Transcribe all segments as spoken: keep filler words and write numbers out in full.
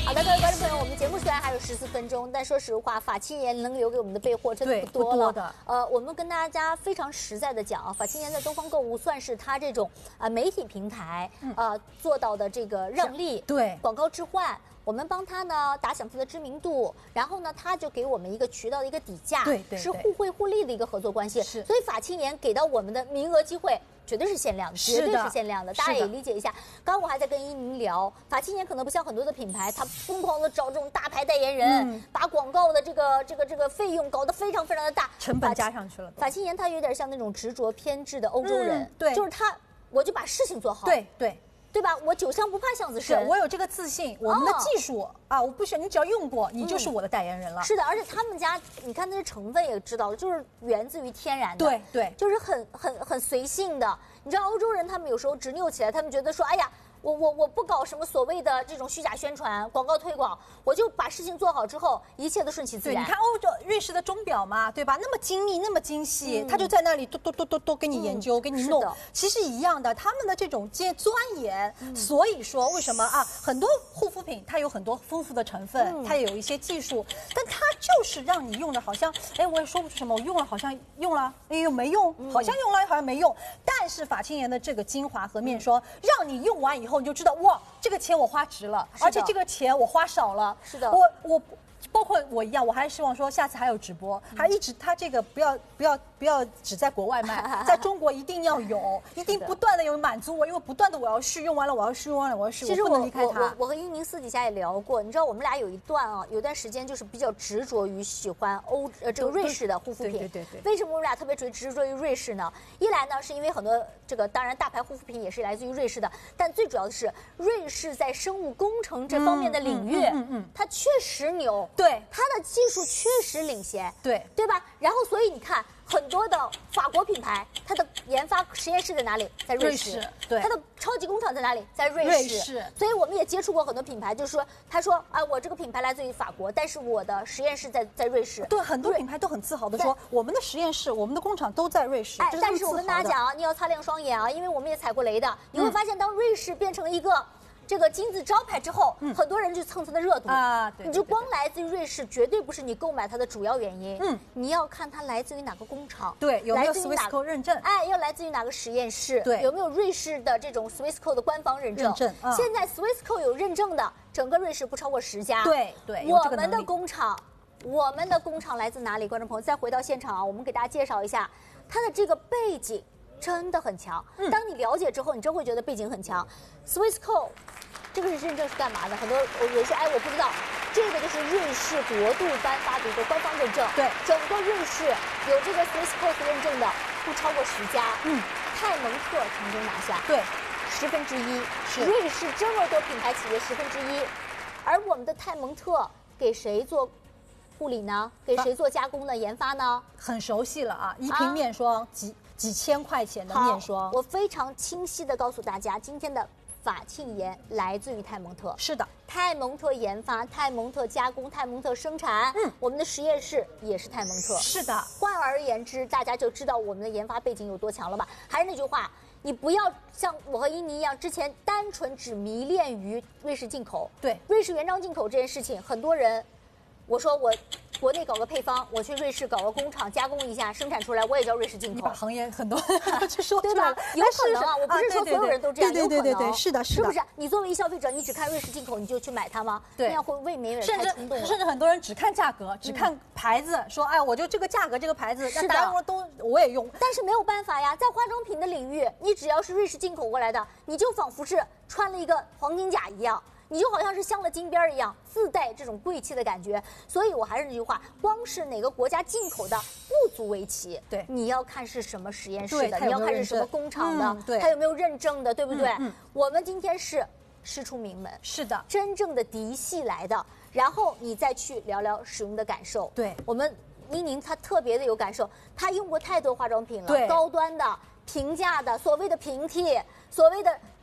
好的，各位观众朋友，我们节目虽然还有十四分钟，但说实话，法青颜能留给我们的备货真的不多了。 不多的。 呃，我们跟大家非常实在的讲啊，法青颜在东方购物算是它这种呃媒体平台呃做到的这个让利， 对广告置换。我们帮他呢打响他的知名度，然后呢，他就给我们一个渠道的一个底价， 对对对是互惠互利的一个合作关系。 是， 所以法青颜给到我们的名额机会绝对是限量的，绝对是限量的，大家也理解一下。刚刚我还在跟依宁聊，法青颜可能不像很多的品牌，他疯狂的找这种大牌代言人，嗯、把广告的这个这个这个费用搞得非常非常的大， 成本加上去了。 法青颜他有点像那种执着偏执的欧洲人， 嗯、对， 就是他，我就把事情做好， 对对。 对吧？我酒香不怕巷子深， 我有这个自信，我们的技术、哦、啊，我不需要你只要用过，你就是我的代言人了。 嗯、是的，而且他们家，你看那些成分也知道了，就是源自于天然的， 对对， 就是很很很随性的。你知道欧洲人他们有时候执拗起来，他们觉得说，哎呀。我我我不搞什么所谓的这种虚假宣传、广告推广，我就把事情做好之后，一切都顺其自然。 对，你看欧洲、瑞士的钟表嘛，对吧？那么精密，那么精细，嗯、他就在那里嘟嘟嘟嘟嘟给你研究、嗯、给你弄。其实一样的，他们的这种钻研，嗯、所以说为什么啊？很多护肤品它有很多丰富的成分，嗯、它也有一些技术，但它就是让你用的好像，哎，我也说不出什么，我用了好像用了，哎呦没用，嗯、好像用了好像没用。但是法青颜的这个精华和面霜，嗯、让你用完以后。你就知道哇，这个钱我花值了，而且这个钱我花少了。 是的， 我我包括我一样，我还希望说下次还有直播，嗯、还一直他这个不要不要不要只在国外卖，在中国一定要有，一定不断的有满足我，因为不断的我要试，用完了我要试，用完了我要试， 其实我不能离开它。 我我和依宁私底下也聊过，你知道我们俩有一段啊，有段时间就是比较执着于喜欢欧呃这个瑞士的护肤品。 对对对对。 为什么我们俩特别执执着于瑞士呢？一来呢是因为很多这个当然大牌护肤品也是来自于瑞士的，但最主要的是瑞士在生物工程这方面的领域，嗯嗯嗯，它确实牛， 对， 它的技术确实领先， 对对吧？然后所以你看。很多的法国品牌，它的研发实验室在哪里？在瑞士。 瑞士对。 它的超级工厂在哪里？在瑞士。 瑞士。 所以我们也接触过很多品牌，就是说，他说啊，我这个品牌来自于法国，但是我的实验室在在瑞士。 对，很多品牌都很自豪的说，我们的实验室、我们的工厂都在瑞士。 哎，但是我跟大家讲啊，你要擦亮双眼啊，因为我们也踩过雷的，你会发现，当瑞士变成一个。这个金字招牌之后，嗯、很多人就蹭它的热度啊。对， 你就光来自于瑞士，绝对不是你购买它的主要原因。嗯，你要看它来自于哪个工厂， 对，有没有 Swissco 认证？ 哎，要来自于哪个实验室？ 对， 有没有瑞士的这种 Swissco 的官方认证？ 认证。 啊、现在 Swissco 有认证的，整个瑞士不超过十家。 对对， 我们的工厂，我们的工厂来自哪里？观众朋友，再回到现场啊，我们给大家介绍一下它的这个背景。真的很强，嗯、当你了解之后，你真会觉得背景很强。Swissco， 这个是认证是干嘛的？很多人说，哎，我不知道，这个就是瑞士国度颁发的一个官方认证。 对， 整个瑞士有这个 Swissco 认证的不超过十家。嗯，泰蒙特成功拿下， 对， 十分之一。 是瑞士这么多品牌企业十分之一，而我们的泰蒙特给谁做护理呢？给谁做加工呢？研发呢？ 很熟悉了啊，一瓶面霜、啊、几。几千块钱的面霜， 我非常清晰的告诉大家，今天的法沁颜来自于泰蒙特。 是的， 泰蒙特研发、泰蒙特加工、泰蒙特生产，嗯，我们的实验室也是泰蒙特。 是的， 换而言之，大家就知道我们的研发背景有多强了吧？还是那句话，你不要像我和依妮一样，之前单纯只迷恋于瑞士进口。 对， 瑞士原装进口这件事情，很多人，我说我。国内搞个配方，我去瑞士搞个工厂加工一下，生产出来，我也叫瑞士进口。 行业很多就说对吧？有可能啊，我不是说所有人都这样， 对对对对对，是的， 是不是？你作为一消费者，你只看瑞士进口，你就去买它吗？ 对， 那样会未免有点太冲动了。 甚至很多人只看价格，只看牌子，说哎，我就这个价格，这个牌子， 是的，都我也用。 但是没有办法呀，在化妆品的领域，你只要是瑞士进口过来的，你就仿佛是穿了一个黄金甲一样。你就好像是镶了金边一样，自带这种贵气的感觉。所以我还是那句话，光是哪个国家进口的不足为奇。 对， 你要看是什么实验室的， 你要看是什么工厂的， 嗯、对， 它有没有认证的，对不对？ 嗯嗯、 我们今天是师出名门， 是的， 真正的嫡系来的。然后你再去聊聊使用的感受。 对， 我们依宁她特别的有感受，她用过太多化妆品了， 对， 高端的、平价的，所谓的平替，所谓的。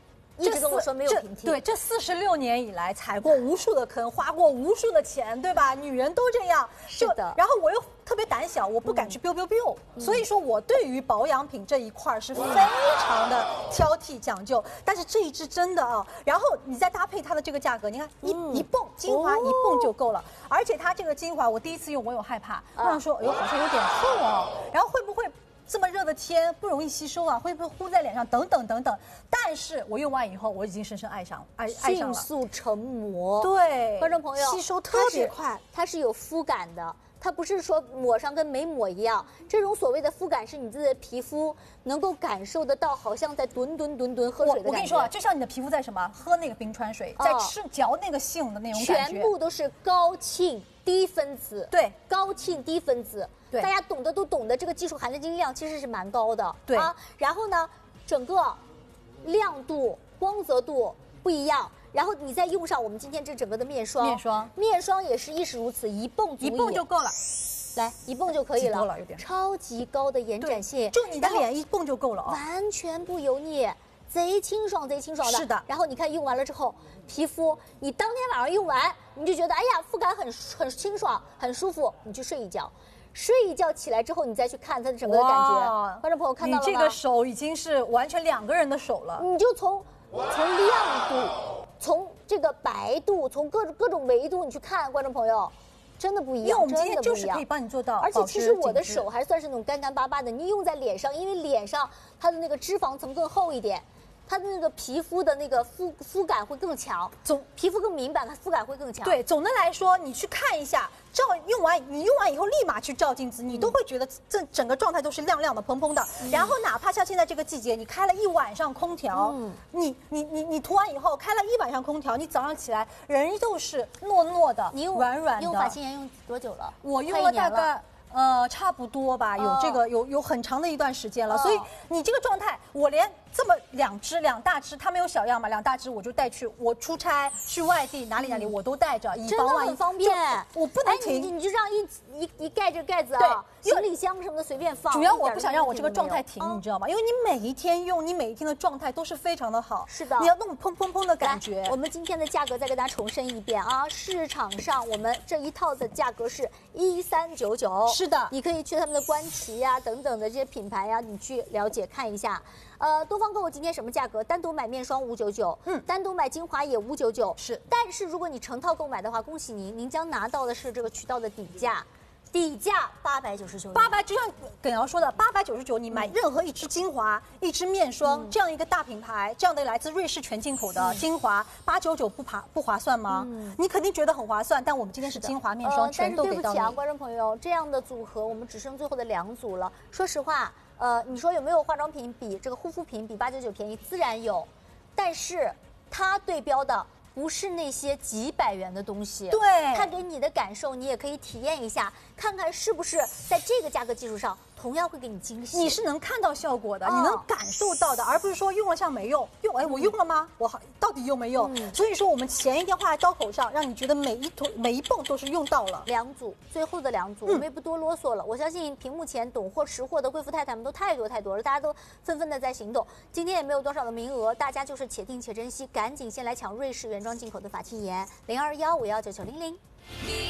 一直跟我说没有平替。 对，这四十六年以来踩过无数的坑，花过无数的钱，对吧？女人都这样。 是的。 然后我又特别胆小，我不敢去 biu biu biu，、嗯、所以说我对于保养品这一块是非常的挑剔讲究。但是这一支真的啊，然后你再搭配它的这个价格，你看一、嗯、一泵精华一泵就够了，哦、而且它这个精华我第一次用我有害怕，我想说哎呦好像有点厚哦，然后会不会？这么热的天不容易吸收啊，会不会糊在脸上？等等等等。但是我用完以后，我已经深深爱上爱爱上了， 迅速成膜。 对， 观众朋友， 吸收特别快， 它是有肤感的。它不是说抹上跟没抹一样，这种所谓的肤感是你自己的皮肤能够感受得到，好像在吨吨吨吨喝水的感觉。 我跟你说啊，就像你的皮肤在什么喝那个冰川水，在吃嚼那个杏的那种感觉， 全部都是高氰低分子。 对， 高氰低分子。对，大家懂得都懂得，这个技术含金量其实是蛮高的。 对啊，然后呢，整个亮度、光泽度不一样。然后你再用上我们今天这整个的面霜， 面霜， 面霜也是亦是如此，一泵足矣， 一泵就够了， 来一泵就可以了， 多了有点， 超级高的延展性， 就你的脸一泵就够了啊， 完全不油腻，贼清爽，贼清爽的。 是的。 然后你看用完了之后，皮肤你当天晚上用完，你就觉得哎呀，肤感很很清爽，很舒服，你去睡一觉。睡一觉起来之后，你再去看它的整个的感觉，观众朋友看到了吗？ 你这个手已经是完全两个人的手了。 你就从从亮度，从这个白度，从各各种维度你去看，观众朋友，真的不一样。 因为我们今天就是可以帮你做到， 而且其实我的手还算是那种干干巴巴的，你用在脸上，因为脸上它的那个脂肪层更厚一点。它的那个皮肤的那个肤肤感会更强，总皮肤更敏感，它肤感会更强。 对，总的来说，你去看一下，照用完，你用完以后立马去照镜子，你都会觉得这整个状态都是亮亮的、蓬蓬的。嗯、然后哪怕像现在这个季节，你开了一晚上空调，嗯、你你你你涂完以后开了一晚上空调，你早上起来人就是糯糯的、 你用软软的。 用发青颜用多久了？ 我用了大概。呃，差不多吧，有这个、哦、有有很长的一段时间了，哦、所以你这个状态，我连这么两支两大支，它没有小样嘛，两大支我就带去，我出差去外地哪里哪里我都带着，以防万一。 真的很方便， 我不能停， 哎、你, 你就这样一一一盖这盖子啊，行李箱什么的随便放。 主要我不想让我这个状态停，你知道吗？因为你每一天用，你每一天的状态都是非常的好。 是的， 你要那种砰砰砰的感觉。 我们今天的价格再给大家重申一遍啊，市场上我们这一套的价格是一三九九。 是的， 你可以去他们的官旗呀、啊、等等的这些品牌呀、啊，你去了解看一下。呃，东方购物今天什么价格？单独买面霜五九九，嗯，单独买精华也五九九， 是。 但是如果你成套购买的话，恭喜您，您将拿到的是这个渠道的底价。底价八百九十九， 八百就像耿瑶说的，八百九十九，你买任何一支精华、嗯、一支面霜、嗯、这样一个大品牌，这样的来自瑞士全进口的精华，八九九不划不划算吗？嗯、你肯定觉得很划算，但我们今天是精华面霜全都给到你。 呃、但是对不起啊，观众朋友，这样的组合我们只剩最后的两组了。说实话，呃，你说有没有化妆品比这个护肤品比八九九便宜？自然有，但是它对标的。不是那些几百元的东西， 对， 它给你的感受，你也可以体验一下，看看是不是在这个价格基础上，同样会给你惊喜。 你是能看到效果的，哦、你能感受到的，而不是说用了像没用。用，哎，我用了吗？我好到底用没用？嗯、所以说我们前一天画在刀口上，让你觉得每一头每一泵都是用到了。 两组，最后的两组，嗯、我们也不多啰嗦了。我相信屏幕前懂货识货的贵妇太太们都太多太多了，大家都纷纷的在行动。今天也没有多少的名额，大家就是且听且珍惜，赶紧先来抢瑞士原装进口的法器颜零二幺五幺九九零零。